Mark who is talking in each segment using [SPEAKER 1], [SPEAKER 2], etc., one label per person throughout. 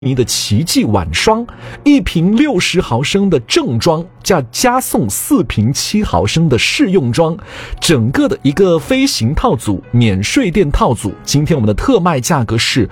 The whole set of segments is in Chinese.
[SPEAKER 1] 迷的奇迹晚霜，一瓶60毫升的正装加送4瓶7毫升的试用装，整个的一个飞行套组免税店套组，今天我们的特卖价格是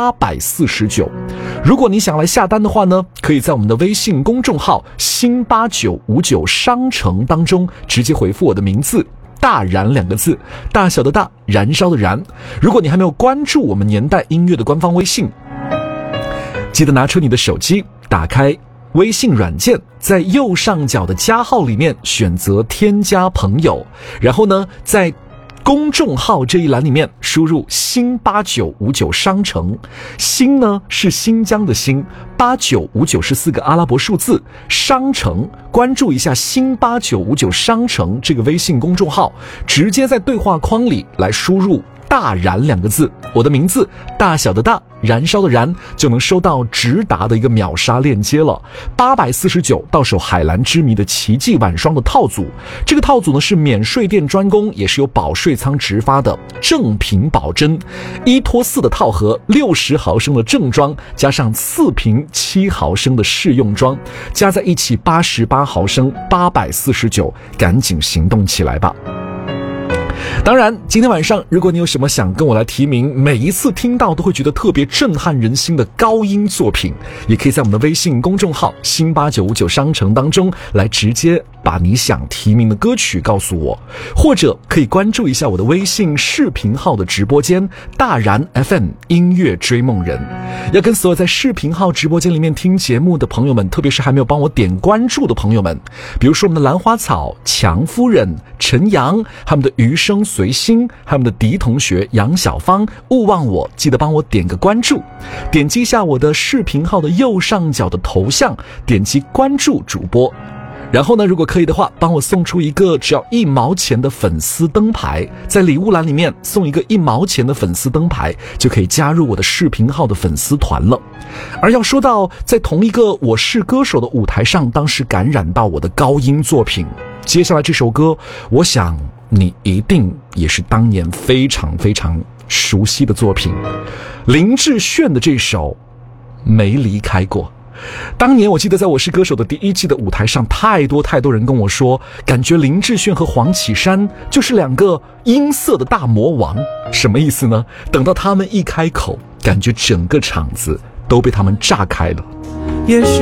[SPEAKER 1] 849。如果你想来下单的话呢，可以在我们的微信公众号新8959商城当中直接回复我的名字大燃2个字，大小的大，燃烧的燃。如果你还没有关注我们年代音乐的官方微信，记得拿出你的手机，打开微信软件，在右上角的加号里面选择添加朋友，然后呢在公众号这一栏里面输入新8959商城，新呢是新疆的新，8959是4个阿拉伯数字，商城关注一下新8959商城这个微信公众号，直接在对话框里来输入大燃2个字，我的名字大小的大，燃烧的燃，就能收到直达的一个秒杀链接了。849到手海蓝之谜的奇迹晚霜的套组，这个套组呢是免税店专供，也是由保税仓直发的，正品保真，1拖4的套盒，60毫升的正装，加上4瓶7毫升的试用装，加在一起88毫升，849，赶紧行动起来吧。当然今天晚上如果你有什么想跟我来提名，每一次听到都会觉得特别震撼人心的高音作品，也可以在我们的微信公众号新8959商城当中来直接把你想提名的歌曲告诉我，或者可以关注一下我的微信视频号的直播间大燃 FM 音乐追梦人。要跟所有在视频号直播间里面听节目的朋友们，特别是还没有帮我点关注的朋友们，比如说我们的兰花草、强夫人、陈阳，他们的余生随心，还有我们的狄同学、杨小芳、勿忘我，记得帮我点个关注，点击一下我的视频号的右上角的头像，点击关注主播，然后呢，如果可以的话，帮我送出一个只要1毛钱的粉丝灯牌，在礼物栏里面送一个1毛钱的粉丝灯牌，就可以加入我的视频号的粉丝团了。而要说到在同一个我是歌手的舞台上，当时感染到我的高音作品，接下来这首歌，我想你一定也是当年非常非常熟悉的作品，林志炫的这首《没离开过》。当年我记得在我是歌手的第1季的舞台上，太多人跟我说，感觉林志炫和黄绮珊就是2个音色的大魔王。什么意思呢？等到他们一开口，感觉整个场子都被他们炸开了。
[SPEAKER 2] 也许